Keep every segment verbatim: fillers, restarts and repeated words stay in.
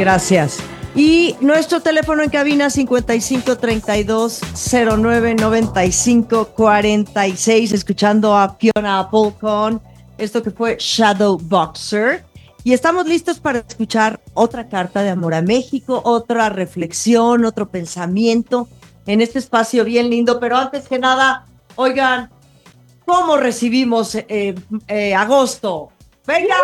Gracias. Y nuestro teléfono en cabina cincuenta y cinco treinta y dos cero nueve noventa y cinco cuarenta y seis, escuchando a Fiona Apple con esto que fue Shadow Boxer. Y estamos listos para escuchar otra carta de amor a México, otra reflexión, otro pensamiento en este espacio bien lindo. Pero antes que nada, oigan, ¿cómo recibimos eh, eh, agosto? ¡Venga!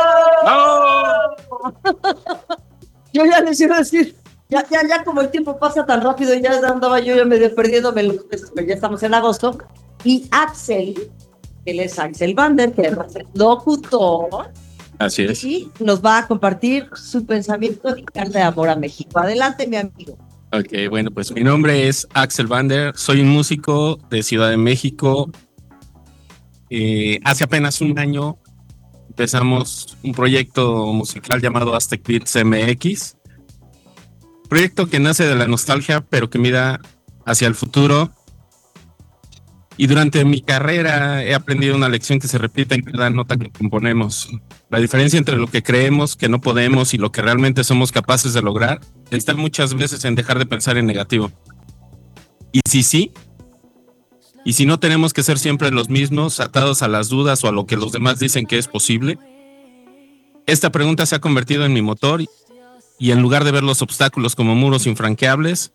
¡No! Yo ya les iba a decir, ya, ya, ya como el tiempo pasa tan rápido, ya andaba yo ya medio perdiéndome, ya estamos en agosto. Y Axel, él es Axel Vander, que es locutor. Así es. Y nos va a compartir su pensamiento y carta de amor a México. Adelante, mi amigo. Ok, bueno, pues mi nombre es Axel Vander, soy un músico de Ciudad de México. Eh, hace apenas un año empezamos un proyecto musical llamado Aztec Beats M X, proyecto que nace de la nostalgia, pero que mira hacia el futuro. Y durante mi carrera he aprendido una lección que se repite en cada nota que componemos. La diferencia entre lo que creemos que no podemos y lo que realmente somos capaces de lograr está muchas veces en dejar de pensar en negativo. Y si sí, y si no tenemos que ser siempre los mismos, atados a las dudas o a lo que los demás dicen que es posible. Esta pregunta se ha convertido en mi motor y en lugar de ver los obstáculos como muros infranqueables,